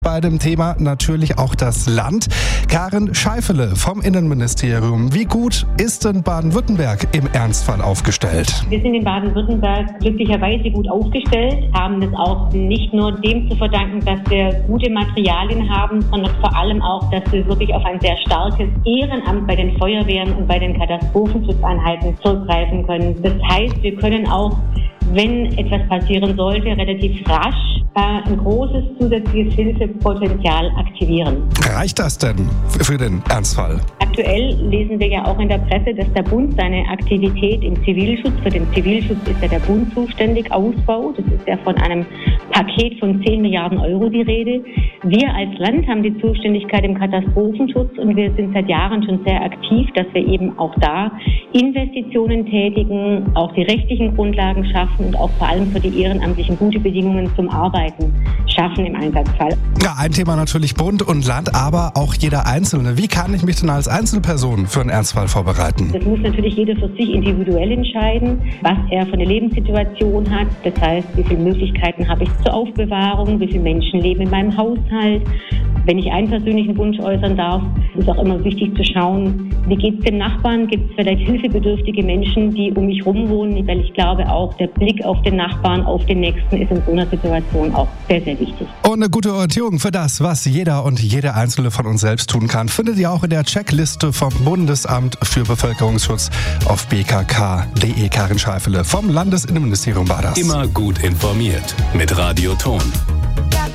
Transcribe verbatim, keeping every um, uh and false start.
Bei dem Thema natürlich auch das Land. Karin Scheifele vom Innenministerium. Wie gut ist denn Baden-Württemberg im Ernstfall aufgestellt? Wir sind in Baden-Württemberg glücklicherweise gut aufgestellt, haben das auch nicht nur dem zu verdanken, dass wir gute Materialien haben, sondern vor allem auch, dass wir wirklich auf ein sehr starkes Ehrenamt bei den Feuerwehren und bei den Katastrophenschutzeinheiten zurückgreifen können. Das heißt, wir können auch, wenn etwas passieren sollte, relativ rasch äh, ein großes zusätzliches Hilfepotenzial aktivieren. Reicht das denn für den Ernstfall? Aktuell lesen wir ja auch in der Presse, dass der Bund seine Aktivität im Zivilschutz, für den Zivilschutz ist ja der Bund zuständig, ausbaut. Das ist ja von einem Paket von zehn Milliarden Euro die Rede. Wir als Land haben die Zuständigkeit im Katastrophenschutz und wir sind seit Jahren schon sehr aktiv, dass wir eben auch da Investitionen tätigen, auch die rechtlichen Grundlagen schaffen und auch vor allem für die Ehrenamtlichen gute Bedingungen zum Arbeiten schaffen im Einsatzfall. Ja, ein Thema natürlich Bund und Land, aber auch jeder Einzelne. Wie kann ich mich denn als Einzelperson für einen Ernstfall vorbereiten? Das muss natürlich jeder für sich individuell entscheiden, was er für eine Lebenssituation hat. Das heißt, wie viele Möglichkeiten habe ich zur Aufbewahrung, wie viele Menschen leben in meinem Haushalt. Wenn ich einen persönlichen Wunsch äußern darf, ist auch immer wichtig zu schauen, wie geht es dem Nachbarn? Gibt es vielleicht hilfebedürftige Menschen, die um mich herum wohnen? Weil ich glaube auch, der Blick auf den Nachbarn, auf den Nächsten ist in so einer Situation auch sehr, sehr wichtig. Und eine gute Orientierung für das, was jeder und jede Einzelne von uns selbst tun kann, findet ihr auch in der Checkliste vom Bundesamt für Bevölkerungsschutz auf b k k punkt d e. Karin Scheifele vom Landesinnenministerium war das. Immer gut informiert mit Radio Ton.